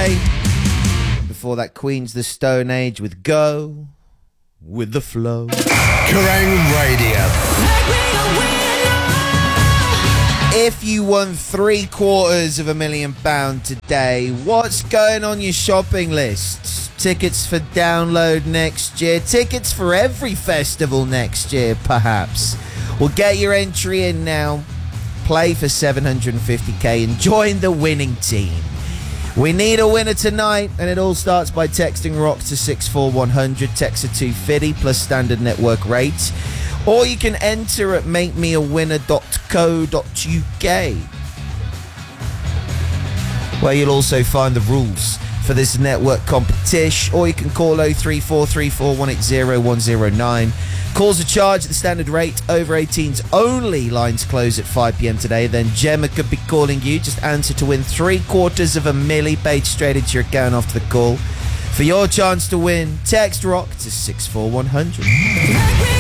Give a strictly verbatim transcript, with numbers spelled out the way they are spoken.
Day. Before that, Queen's The Stone Age with Go With The Flow. Kerrang Radio. If you won three quarters of a million pound today, what's going on your shopping list? Tickets for Download next year? Tickets for every festival next year, perhaps? Well, get your entry in now. Play for seven hundred fifty k and join the winning team. We need a winner tonight, and it all starts by texting ROCK to six four one hundred, text to two fifty plus standard network rates. Or you can enter at make me a winner dot co dot uk, where you'll also find the rules for this network competition. Or you can call oh three four three four one eight oh one oh nine. Calls are charged at the standard rate. Over eighteens only. Lines close at five p.m. today. Then Gemma could be calling you. Just answer to win three quarters of a milli paid straight into your account after the call. For your chance to win, text ROCK to six four one hundred.